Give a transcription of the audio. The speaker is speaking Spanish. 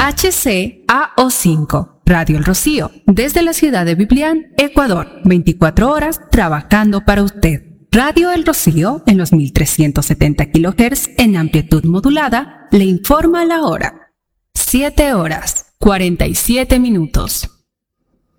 HCAO5, Radio El Rocío, desde la ciudad de Biblián, Ecuador, 24 horas trabajando para usted. Radio El Rocío, en los 1370 kHz en amplitud modulada, le informa la hora. 7 horas, 47 minutos.